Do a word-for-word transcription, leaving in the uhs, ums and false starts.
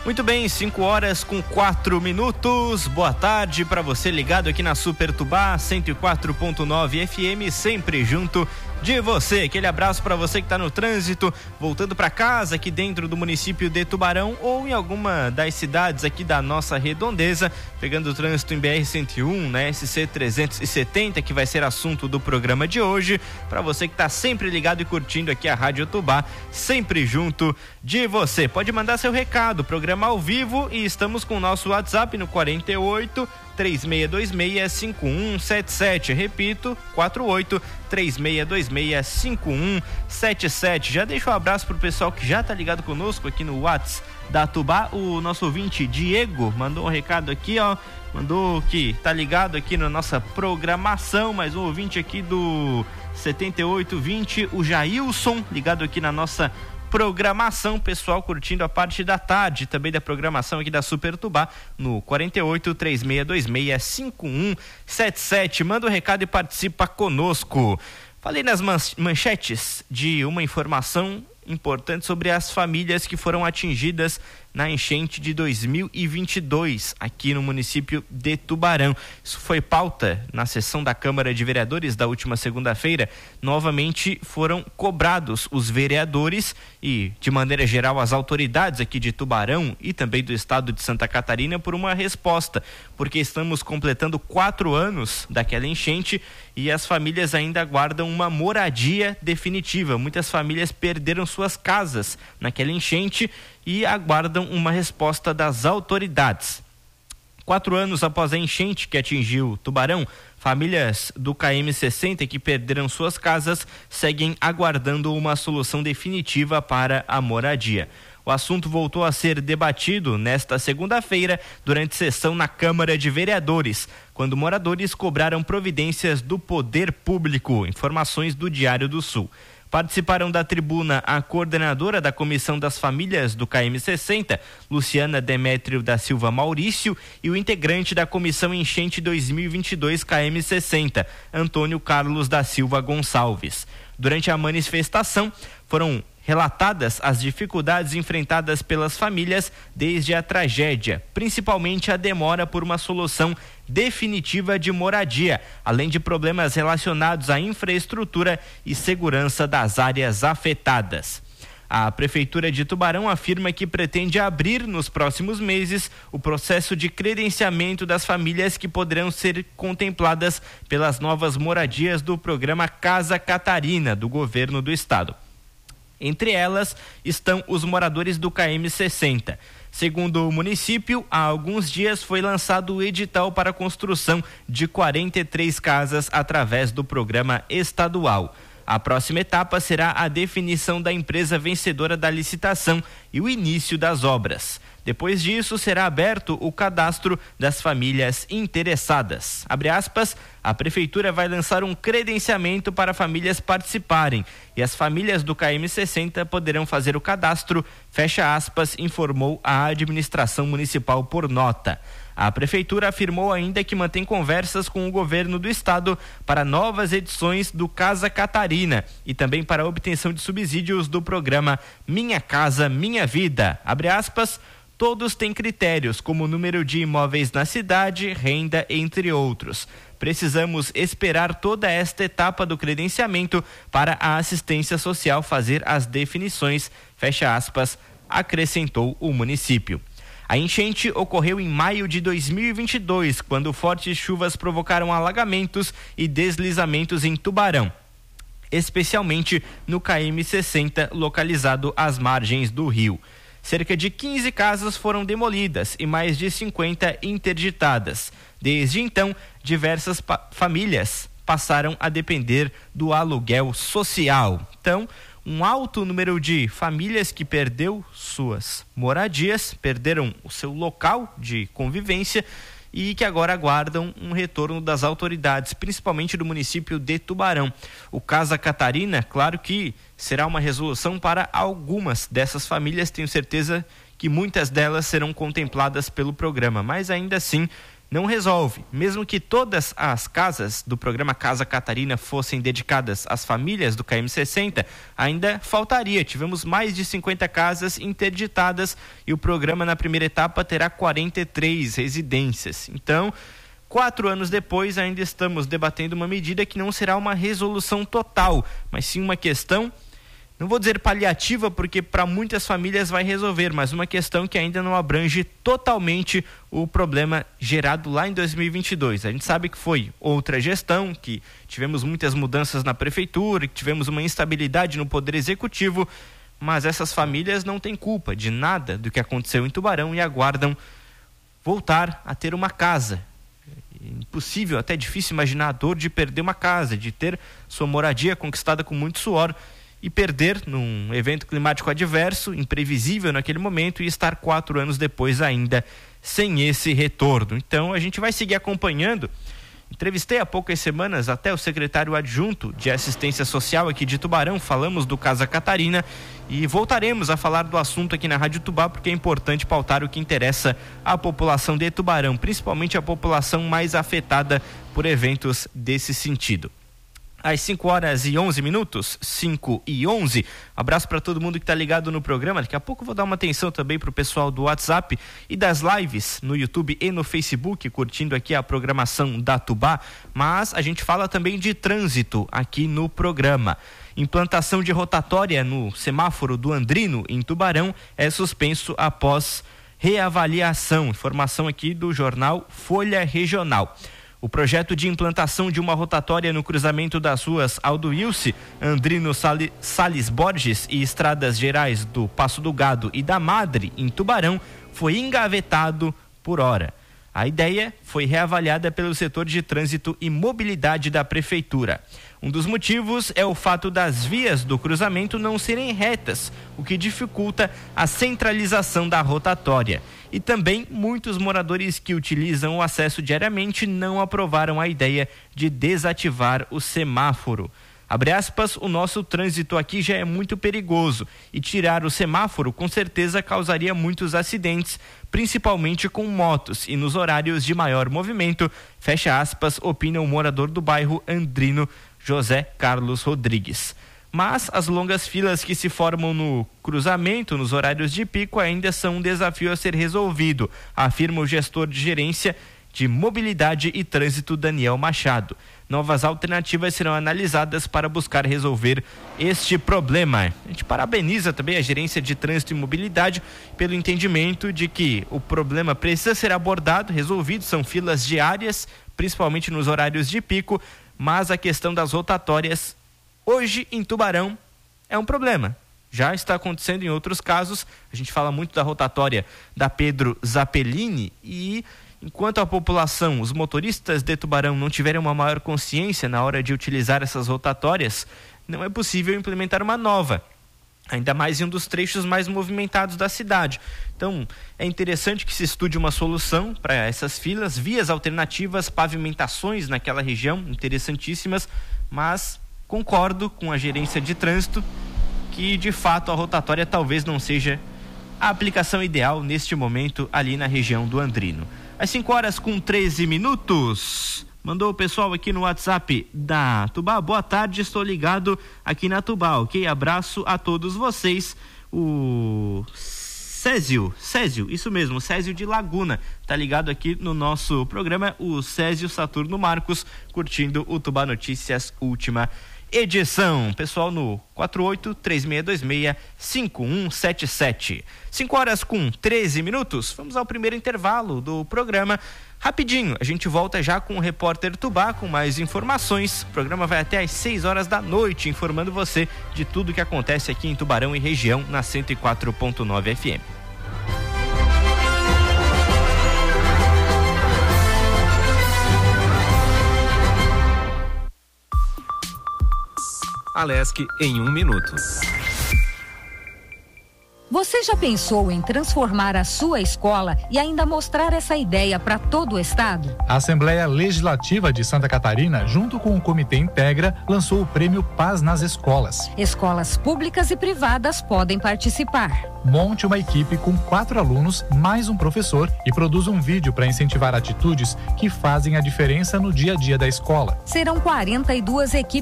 Muito bem, cinco horas com quatro minutos. Boa tarde para você ligado aqui na Super Tubá cento e quatro ponto nove F M, sempre junto de você. Aquele abraço para você que está no trânsito, voltando para casa aqui dentro do município de Tubarão ou em alguma das cidades aqui da nossa redondeza, pegando o trânsito em B R cento e um, né, S C trezentos e setenta, que vai ser assunto do programa de hoje. Para você que está sempre ligado e curtindo aqui a Rádio Tubá, sempre junto de você. Pode mandar seu recado, programa ao vivo, e estamos com o nosso WhatsApp no quarenta e oito, três seis dois seis, cinco um sete sete. Repito, quarenta e oito, três seis dois seis, cinco um sete sete. Já deixa um abraço pro pessoal que já tá ligado conosco aqui no WhatsApp da Tubá. O nosso ouvinte Diego mandou um recado aqui, ó. Mandou que tá ligado aqui na nossa programação. Mais um ouvinte aqui do setenta e oito vinte, o Jailson, ligado aqui na nossa programação, pessoal curtindo a parte da tarde também da programação aqui da Super Tubá no quarenta e oito, três seis dois seis, cinco um sete sete. Manda um recado e participa conosco. Falei nas manchetes de uma informação importante sobre as famílias que foram atingidas na enchente de dois mil e vinte e dois aqui no município de Tubarão. Isso foi pauta na sessão da Câmara de Vereadores da última segunda-feira. Novamente foram cobrados os vereadores e, de maneira geral, as autoridades aqui de Tubarão e também do estado de Santa Catarina por uma resposta, porque estamos completando quatro anos daquela enchente e as famílias ainda aguardam uma moradia definitiva. Muitas famílias perderam suas casas naquela enchente e aguardam uma resposta das autoridades. Quatro anos após a enchente que atingiu Tubarão, famílias do K M sessenta que perderam suas casas seguem aguardando uma solução definitiva para a moradia. O assunto voltou a ser debatido nesta segunda-feira durante sessão na Câmara de Vereadores, quando moradores cobraram providências do poder público. Informações do Diário do Sul. Participaram da tribuna a coordenadora da Comissão das Famílias do K M sessenta, Luciana Demétrio da Silva Maurício, e o integrante da Comissão Enchente dois mil e vinte e dois K M sessenta, Antônio Carlos da Silva Gonçalves. Durante a manifestação, foram relatadas as dificuldades enfrentadas pelas famílias desde a tragédia, principalmente a demora por uma solução definitiva de moradia, além de problemas relacionados à infraestrutura e segurança das áreas afetadas. A Prefeitura de Tubarão afirma que pretende abrir nos próximos meses o processo de credenciamento das famílias que poderão ser contempladas pelas novas moradias do programa Casa Catarina do governo do estado. Entre elas estão os moradores do K M sessenta. Segundo o município, há alguns dias foi lançado o edital para a construção de quarenta e três casas através do programa estadual. A próxima etapa será a definição da empresa vencedora da licitação e o início das obras. Depois disso, será aberto o cadastro das famílias interessadas. Abre aspas, a Prefeitura vai lançar um credenciamento para famílias participarem e as famílias do K M sessenta poderão fazer o cadastro, fecha aspas, informou a administração municipal por nota. A Prefeitura afirmou ainda que mantém conversas com o governo do estado para novas edições do Casa Catarina e também para a obtenção de subsídios do programa Minha Casa Minha Vida. Abre aspas, todos têm critérios como número de imóveis na cidade, renda, entre outros. Precisamos esperar toda esta etapa do credenciamento para a assistência social fazer as definições, fecha aspas, acrescentou o município. A enchente ocorreu em maio de dois mil e vinte e dois, quando fortes chuvas provocaram alagamentos e deslizamentos em Tubarão, especialmente no K M sessenta, localizado às margens do rio. Cerca de quinze casas foram demolidas e mais de cinquenta interditadas. Desde então, diversas pa- famílias passaram a depender do aluguel social. Então, um alto número de famílias que perdeu suas moradias, perderam o seu local de convivência e que agora aguardam um retorno das autoridades, principalmente do município de Tubarão. O Casa Catarina, claro que será uma resolução para algumas dessas famílias, tenho certeza que muitas delas serão contempladas pelo programa, mas ainda assim não resolve. Mesmo que todas as casas do programa Casa Catarina fossem dedicadas às famílias do K M sessenta, ainda faltaria. Tivemos mais de cinquenta casas interditadas e o programa na primeira etapa terá quarenta e três residências. Então, quatro anos depois, ainda estamos debatendo uma medida que não será uma resolução total, mas sim uma questão, não vou dizer paliativa, porque para muitas famílias vai resolver, mas uma questão que ainda não abrange totalmente o problema gerado lá em dois mil e vinte e dois. A gente sabe que foi outra gestão, que tivemos muitas mudanças na prefeitura, que tivemos uma instabilidade no poder executivo, mas essas famílias não têm culpa de nada do que aconteceu em Tubarão e aguardam voltar a ter uma casa. É impossível, até difícil imaginar a dor de perder uma casa, de ter sua moradia conquistada com muito suor e perder num evento climático adverso, imprevisível naquele momento, e estar quatro anos depois ainda sem esse retorno. Então a gente vai seguir acompanhando. Entrevistei há poucas semanas até o secretário adjunto de assistência social aqui de Tubarão, falamos do Casa Catarina e voltaremos a falar do assunto aqui na Rádio Tubá, porque é importante pautar o que interessa à população de Tubarão, principalmente a população mais afetada por eventos desse sentido. Às cinco horas e onze minutos, cinco e onze. Abraço para todo mundo que está ligado no programa. Daqui a pouco eu vou dar uma atenção também para o pessoal do WhatsApp e das lives no YouTube e no Facebook, curtindo aqui a programação da Tubá. Mas a gente fala também de trânsito aqui no programa. Implantação de rotatória no semáforo do Andrino, em Tubarão, é suspenso após reavaliação. Informação aqui do jornal Folha Regional. O projeto de implantação de uma rotatória no cruzamento das ruas Aldo Wilce, Andrino Salles Borges e Estradas Gerais do Passo do Gado e da Madre, em Tubarão, foi engavetado por hora. A ideia foi reavaliada pelo setor de trânsito e mobilidade da prefeitura. Um dos motivos é o fato das vias do cruzamento não serem retas, o que dificulta a centralização da rotatória. E também muitos moradores que utilizam o acesso diariamente não aprovaram a ideia de desativar o semáforo. Abre aspas, o nosso trânsito aqui já é muito perigoso e tirar o semáforo com certeza causaria muitos acidentes, principalmente com motos e nos horários de maior movimento, fecha aspas, opina o morador do bairro Andrino, José Carlos Rodrigues. Mas as longas filas que se formam no cruzamento nos horários de pico ainda são um desafio a ser resolvido, afirma o gestor de gerência de mobilidade e trânsito Daniel Machado. Novas alternativas serão analisadas para buscar resolver este problema. A gente parabeniza também a gerência de trânsito e mobilidade pelo entendimento de que o problema precisa ser abordado, resolvido, são filas diárias, principalmente nos horários de pico, mas a questão das rotatórias hoje em Tubarão é um problema. Já está acontecendo em outros casos. A gente fala muito da rotatória da Pedro Zappellini e enquanto a população, os motoristas de Tubarão não tiverem uma maior consciência na hora de utilizar essas rotatórias, não é possível implementar uma nova, ainda mais em um dos trechos mais movimentados da cidade. Então, é interessante que se estude uma solução para essas filas, vias alternativas, pavimentações naquela região, interessantíssimas, mas concordo com a gerência de trânsito que, de fato, a rotatória talvez não seja a aplicação ideal neste momento ali na região do Andrino. Às cinco horas com treze minutos, mandou o pessoal aqui no WhatsApp da Tubá, boa tarde, estou ligado aqui na Tubá, ok? Abraço a todos vocês. O Césio, Césio, isso mesmo, Césio de Laguna, tá ligado aqui no nosso programa, o Césio Saturno Marcos, curtindo o Tubá Notícias Última edição. Pessoal no quatro oito três seis dois seis cinco um sete sete. cinco horas com treze minutos. Vamos ao primeiro intervalo do programa. Rapidinho, a gente volta já com o repórter Tubá com mais informações. O programa vai até às seis horas da noite, informando você de tudo que acontece aqui em Tubarão e região na cento e quatro ponto nove F M. Alesc em um minuto. Você já pensou em transformar a sua escola e ainda mostrar essa ideia para todo o estado? A Assembleia Legislativa de Santa Catarina, junto com o Comitê Integra, lançou o Prêmio Paz nas Escolas. Escolas públicas e privadas podem participar. Monte uma equipe com quatro alunos, mais um professor e produza um vídeo para incentivar atitudes que fazem a diferença no dia a dia da escola. Serão quarenta e duas equipes